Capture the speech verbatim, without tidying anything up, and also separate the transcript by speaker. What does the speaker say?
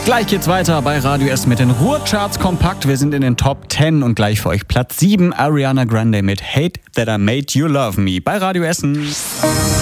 Speaker 1: Gleich geht's weiter bei Radio Essen mit den Ruhrcharts kompakt. Wir sind in den Top zehn und gleich für euch Platz sieben. Ariana Grande mit Hate That I Made You Love Me bei Radio Essen.